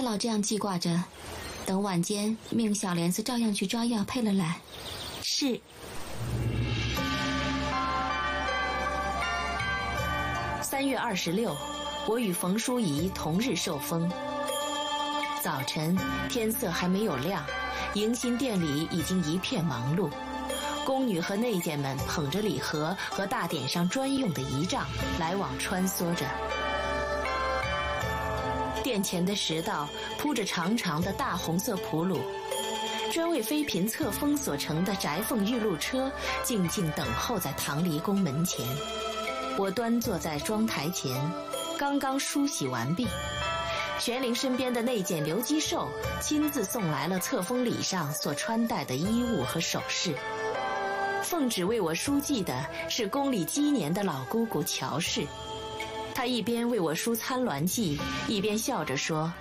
老这样记挂着，等晚间命小莲子照样去抓药配了来。 是。3月26，我与冯淑仪同日受封。早晨天色还没有亮，迎新殿里已经一片忙碌，宫女和内监们捧着礼盒和大典上专用的仪仗来往穿梭着。殿前的石道铺着长长的大红色铺路，专为妃嫔册封所乘的宅凤玉露车静静等候在唐离宫门前。我端坐在妆台前，刚刚梳洗完毕，玄灵身边的内监刘基寿亲自送来了册封礼上所穿戴的衣物和首饰。奉旨为我书记的是宫里积年的老姑姑乔氏，她一边为我梳参鸾髻，一边笑着说：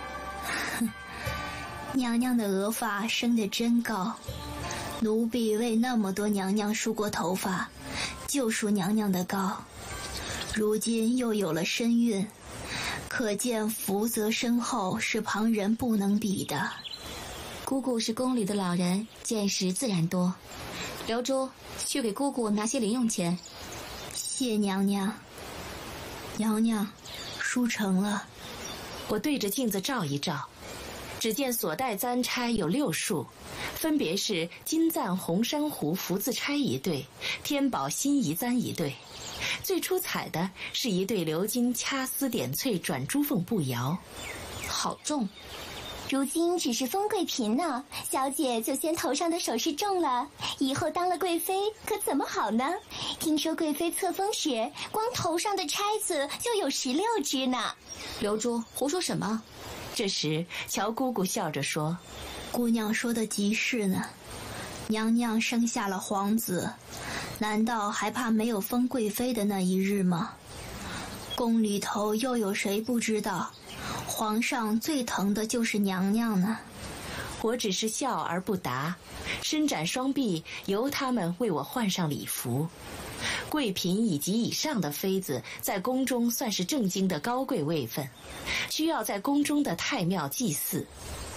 娘娘的额发生得真高，奴婢为那么多娘娘梳过头发，就梳娘娘的高，如今又有了身孕，可见福泽深厚，是旁人不能比的。 姑姑是宫里的老人，见识自然多。刘珠，去给姑姑拿些零用钱。 谢娘娘。娘娘，梳成了。 我对着镜子照一照，只见所带簪钗有6束，分别是金赞红珊瑚福字钗一对，天宝心仪簪一对，最出彩的是一对鎏金掐丝点翠转珠凤步摇， 好重。 如今只是封贵嫔呢，小姐就嫌头上的首饰重了，以后当了贵妃可怎么好呢？听说贵妃册封时，光头上的钗子就有16只呢。 刘珠，胡说什么？ 这时乔姑姑笑着说： 姑娘说的极是呢，娘娘生下了皇子，难道还怕没有封贵妃的那一日吗？宫里头又有谁不知道皇上最疼的就是娘娘呢？ 我只是笑而不答，伸展双臂，由他们为我换上礼服。贵嫔以及以上的妃子在宫中算是正经的高贵位分，需要在宫中的太庙祭祀。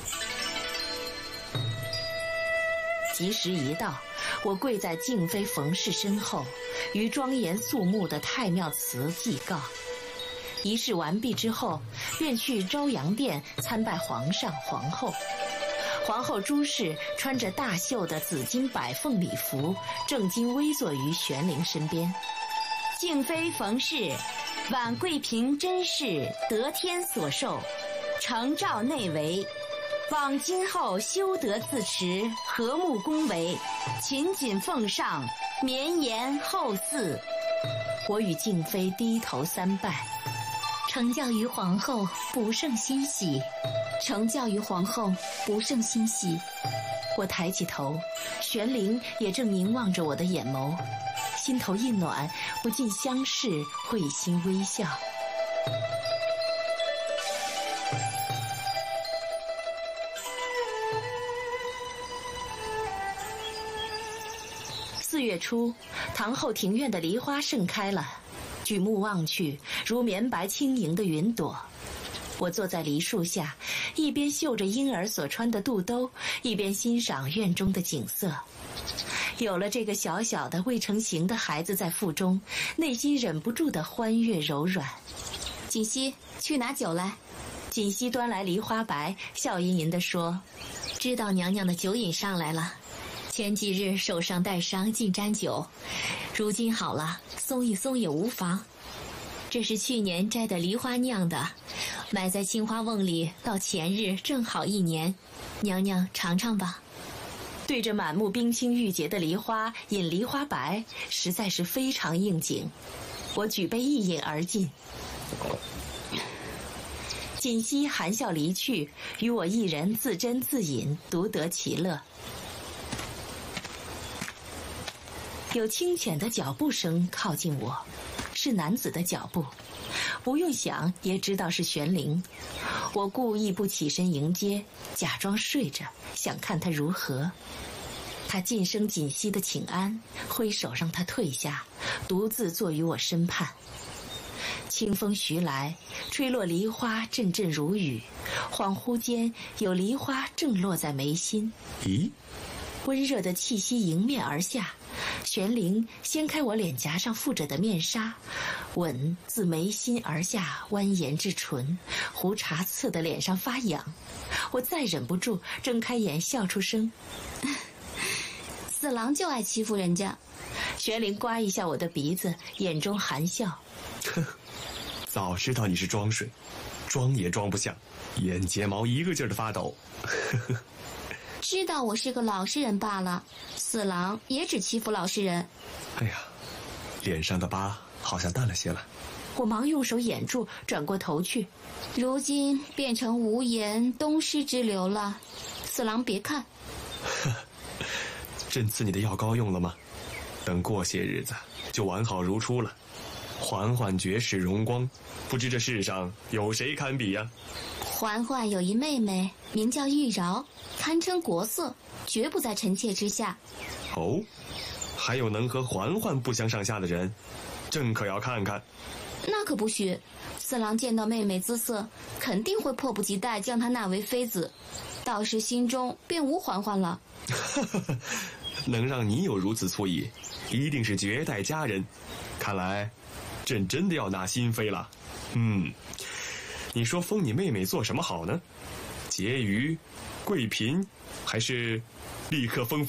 吉时一到，我跪在敬妃冯氏身后，于庄严肃穆的太庙祠祭告。仪式完毕之后，便去昭阳殿参拜皇上皇后。皇后朱氏穿着大袖的紫金百凤礼服，正襟危坐于玄灵身边。 敬妃冯氏，婉贵嫔甄氏得天所授，承诏内违，望今后修德自持，和睦恭维，勤谨奉上，绵延后嗣。 我与敬妃低头3拜。 承教于皇后，不胜欣喜。 承教于皇后，不胜欣喜。 我抬起头，玄灵也正凝望着我的眼眸，心头一暖，不禁相视，会心微笑。4月初，唐后庭院的梨花盛开了，举目望去，如绵白轻盈的云朵。我坐在梨树下，一边绣着婴儿所穿的肚兜，一边欣赏院中的景色。有了这个小小的未成形的孩子在腹中，内心忍不住的欢悦柔软。 锦溪，去拿酒来。 锦溪端来梨花白，笑吟吟地说： 知道娘娘的酒瘾上来了，前几日手上带伤尽沾酒，如今好了，松一松也无妨。这是去年摘的梨花酿的，埋在青花瓮里，到前日正好1年，娘娘尝尝吧。 对着满目冰清玉洁的梨花饮梨花白，实在是非常应景。我举杯一饮而尽。锦溪含笑离去，与我一人自斟自饮，独得其乐。有轻浅的脚步声靠近我，是男子的脚步，不用想也知道是玄灵。我故意不起身迎接，假装睡着，想看他如何。他晋声锦溪的请安，挥手让他退下，独自坐于我身畔。 清风徐来，吹落梨花阵阵如雨，恍惚间有梨花正落在眉心。 咦， 温热的气息迎面而下，玄灵掀开我脸颊上附着的面纱，吻自眉心而下蜿蜒至唇，胡茬刺得脸上发痒。我再忍不住睁开眼笑出声。 四郎就爱欺负人家。 玄灵刮一下我的鼻子，眼中含笑。 早知道你是装水，装也装不下，眼睫毛一个劲儿的发抖。 知道我是个老实人罢了，四郎也只欺负老实人。 哎呀，脸上的疤好像淡了些了。 我忙用手掩住，转过头去。 如今变成无言东施之流了，四郎别看。 朕赐你的药膏用了吗？等过些日子就完好如初了。嬛嬛绝世荣光，不知这世上有谁堪比呀？ 嬛嬛有一妹妹，名叫玉娆，堪称国色，绝不在臣妾之下。 哦，还有能和嬛嬛不相上下的人，朕可要看看。 那可不许，四郎见到妹妹姿色，肯定会迫不及待将她纳为妃子，到时心中便无嬛嬛了。 能让你有如此醋意，一定是绝代佳人。看来朕真的要纳新妃了。你说封你妹妹做什么好呢？婕妤、贵嫔，还是立刻封